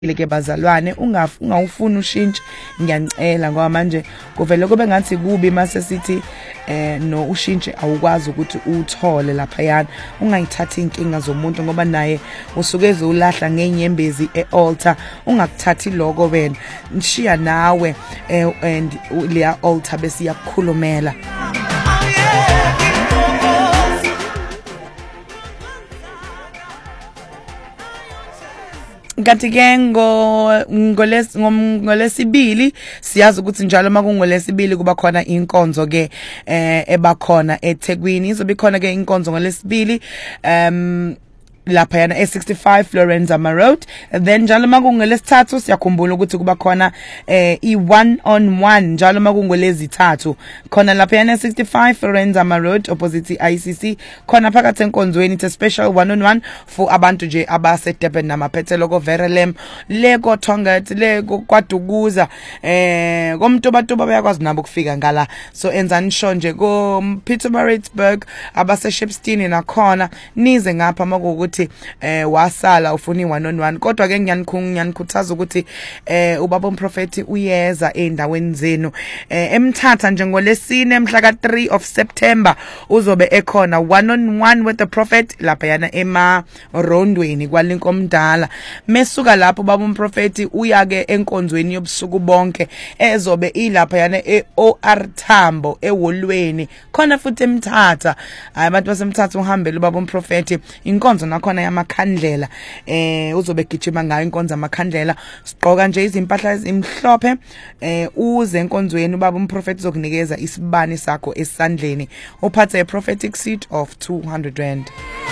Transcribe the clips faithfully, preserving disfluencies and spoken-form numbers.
Leke bazalwane ungawufuni ushintshe ngiyanicela ngoba manje kuvele kube ngathi kubi mase sithi eh no ushintshe awukwazi ukuthi uthole lapha yana ungayithatha inkinga zomuntu ngoba naye usuke ezulahla ngenyembezi ealtar ungakuthathi lokho wena nishiya nawe eh and leya altar bese yakukhulumela. Kanti ke ngo ngolesibili siyazi ukuthi njalo makungolesibili kuba khona inkonzo ke eh ebakhona eThekwini izobe khona ke inkonzo ngolesibili um lapha yana E sixty-five Lorenza Road. Then njalo makungolesithathu siyakhumbula ukuthi kuba khona eh I one on one njalo makungolezithathu khona lapha yana E sixty-five Lorenza Road opposite I C C khona phakathi enkonzweni. It's a special one on one for abantu nje abase Durban namaphethelo ko Verelem leko Tongat leko kwaDukuza eh komntobatoba bayakwazi nabo ukufika ngala. So enzani sho nje ko Pietermaritzburg abase Shepstone nakhona nize ngapha makuthi eh wasala ufuni one on one kodwa ke ngiyanikhuthaza ukuthi eh ubaba umprofeti uyeza endaweni zenu eh eMthatha njengolesine mhla ka three of September uzobe ekhona one on one with the prophet lapha yana ema Rondweni kwaLinkomdala. Mesuka lapho ubaba umprofeti uya ke enkonzweni yobusuku bonke ezobe ilapha yana eO R Tambo eWolweni khona futhi eMthatha. Abantu baseMthatha uhambele ubaba umprofeti inkonzo khona yamakhandlela eh uzobe gijima ngayo inkonzo yamakhandlela siqoka nje izimpahla ezimhlophe eh uze enkonzweni ubaba umprofeti uzokunikeza isibani sakho esandleni uphathe a prophetic seed of two hundred rand.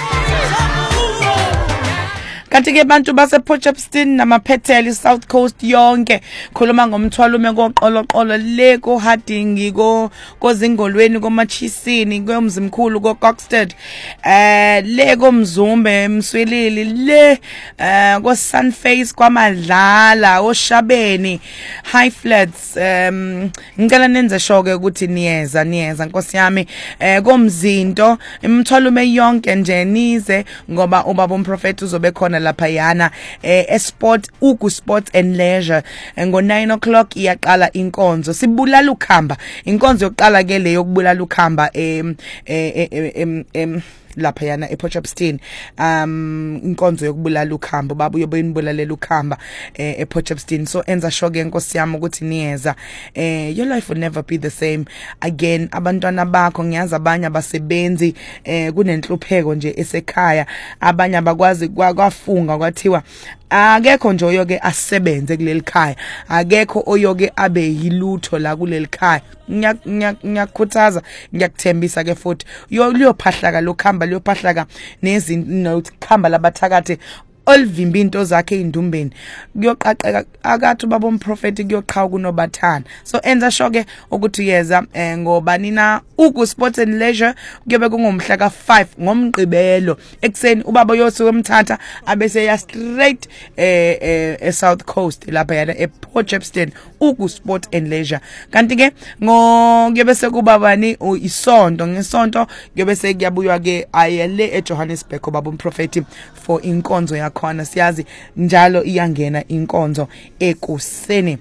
Kanti ke bantu base Potchefstroom namaphetheli South Coast yonke khuluma ngomthwalo ume koqoloqolo leko Harding ko kozingolweni komachisini komzimkhulu ko Coxted eh leko Mzumbe Mswelili le eh ko Sunface kwaMadlala oShabeni High Flats um ngicela nenze shoke ukuthi niyeza niyeza Nkosi yami eh komzinto imthwalo ume yonke nje nize ngoba ubaba umprofeti uzobe khona lapha yana eh esport uku sport and leisure ngo nine o'clock iyaqala inkonzo sibulala ukhamba inkonzo yokuqala ke le yokubulala ukhamba em em em lapha yana ePotchefstroom um inkonzo yokubulala ukhamba baba uyobe inibulalela ukhamba eh ePotchefstroom. So enza shoke Nkosi yami ukuthi niyeza eh your life will never be the same again. Abantwana bakho ngiyazi abanye abasebenzi eh kunenhlupheko nje esekhaya abanye abakwazi kwafunga kwathiwa akekho nje oyoke asebenze kuleli khaya akekho oyoke abe yilutho la kuleli khaya. Ngiyakhuthaza ngiyakuthembisa ke futhi uyophahlaka lokhamba liyophahlaka nezinto khamba labathakathe olvimba into zakhe indumbeni kuyoqaqeka akathi ubaba umprofeti kuyoqhawa kunobathana. So enza shoke ukuthi yeza eh, ngoba nina uku sports and leisure kuyobe kungomhla ka five ngomgqibelo ekseni ubaba yosuke emthatha abese ya straight eh, eh, eh South Coast lapha yana ePotchefstroom uku sport and leisure. Kanti ke ngo kuyobe sekubabani isonto ngesonto kuyobe sekuyabuywa ke ayele eJohannesburg ubaba umprofeti for inkonzo yakho khona siyazi njalo iyangena inkonzo ekuseni.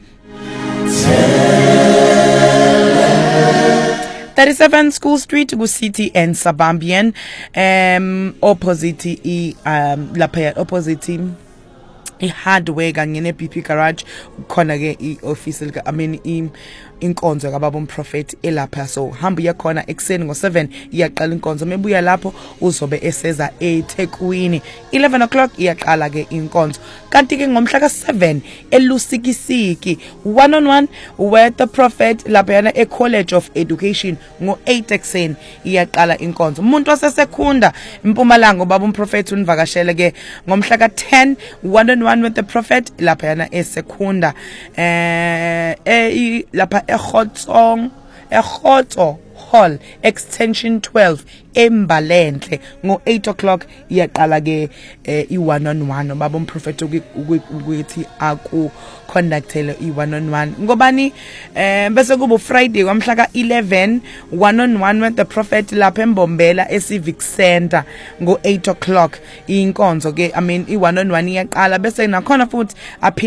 thirty-seven School Street ku City and Suburban um opposite I um lapha opposite I-hardware kanye ne-B P garage khona ke i-office lika I mean i inkonzo kababa umprofeti elapha. So hamba yakhona ekseni ngo seven iyaqala inkonzo mebuya lapho uzobe eseza eThekwini eleven o'clock iyaqala ke inkonzo. Kanti ke ngomhla ka seven eLusikisiki one on one with the prophet lapha yana eCollege of Education ngo eight ekseni iyaqala inkonzo. Umuntu wasesekhunda Mpumalanga ubaba umprofeti univakashele ke ngomhla ka ten one on one with the prophet lapha yana eSekunda eh eh lapha eGotsong eGotso Hall extension twelve eMbalenhle ngo eight o'clock iyaqala ke i one on one baba umprofeti ukuthi aku conductele i one on one ngobani eh bese kubo Friday kwamhla ka eleven one on one with the prophet lapha eMbombela e Civic Center ngo eight o'clock inkonzo ke I mean i one on one iyaqala bese nakhona futhi